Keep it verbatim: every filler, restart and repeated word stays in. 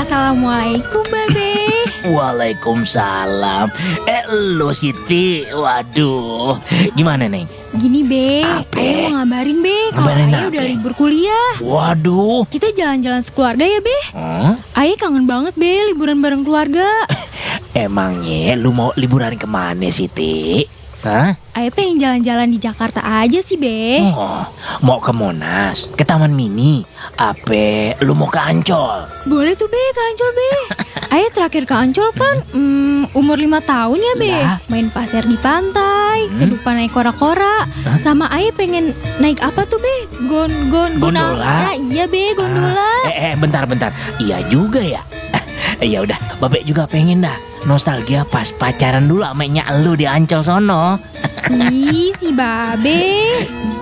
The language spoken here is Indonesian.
Assalamualaikum Babe. Waalaikumsalam. Eh lo Siti, waduh, gimana Neng? Gini Be, Apa? Ayah mau ngabarin Be kalau Ngabarin Ayah apa? udah libur kuliah. Waduh. Kita jalan-jalan sekeluarga ya Be. Hmm? Ayah kangen banget Be liburan bareng keluarga. Emangnya lu mau liburan kemana Siti? Hah? Ayah pengen jalan-jalan di Jakarta aja sih Be. Oh, mau ke Monas, ke Taman Mini, apa lu mau ke Ancol? Boleh tuh Be ke Ancol Be. Ayah terakhir ke Ancol kan hmm, umur lima tahun ya Be. Lah. Main pasir di pantai, Hmm. ke depan naik kora-kora. Sama Ayah pengen naik apa tuh Be? Gon gon Gondola? Nah, iya Be, gondola. Ah, eh, eh, bentar, bentar. Iya juga ya. Eh, ya udah, Babek juga pengen dah nostalgia pas pacaran dulu sama nyak lu di Ancol sono. Ih, si Babe.